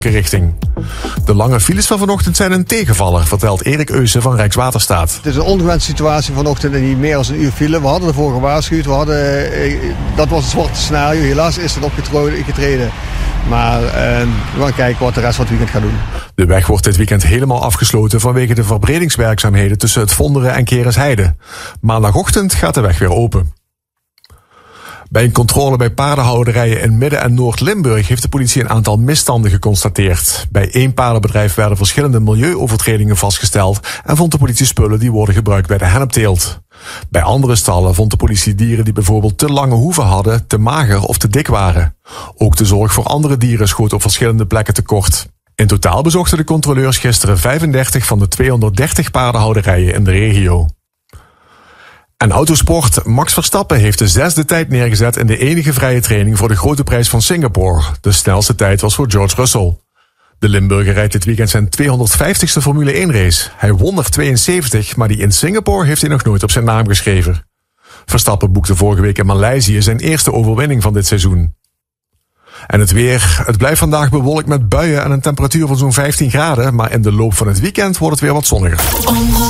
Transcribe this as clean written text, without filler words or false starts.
richting. De lange files van vanochtend zijn een tegenvaller, vertelt Erik Eusen van Rijkswaterstaat. Het is een ongewenste situatie vanochtend en niet meer dan een uur file. We hadden ervoor gewaarschuwd. Dat was een zwart scenario. Helaas is het opgetreden. Maar we gaan kijken wat de rest van het weekend gaat doen. De weg wordt dit weekend helemaal afgesloten vanwege de verbredingswerkzaamheden tussen het Vonderen en Kerensheide. Maandagochtend gaat de weg weer open. Bij een controle bij paardenhouderijen in Midden- en Noord-Limburg heeft de politie een aantal misstanden geconstateerd. Bij één paardenbedrijf werden verschillende milieuovertredingen vastgesteld en vond de politie spullen die worden gebruikt bij de hennepteelt. Bij andere stallen vond de politie dieren die bijvoorbeeld te lange hoeven hadden, te mager of te dik waren. Ook de zorg voor andere dieren schoot op verschillende plekken tekort. In totaal bezochten de controleurs gisteren 35 van de 230 paardenhouderijen in de regio. En autosport, Max Verstappen heeft de 6e tijd neergezet in de enige vrije training voor de Grote Prijs van Singapore. De snelste tijd was voor George Russell. De Limburger rijdt dit weekend zijn 250ste Formule 1 race. Hij won er 72, maar die in Singapore heeft hij nog nooit op zijn naam geschreven. Verstappen boekte vorige week in Maleisië zijn eerste overwinning van dit seizoen. En het weer. Het blijft vandaag bewolkt met buien en een temperatuur van zo'n 15 graden, maar in de loop van het weekend wordt het weer wat zonniger.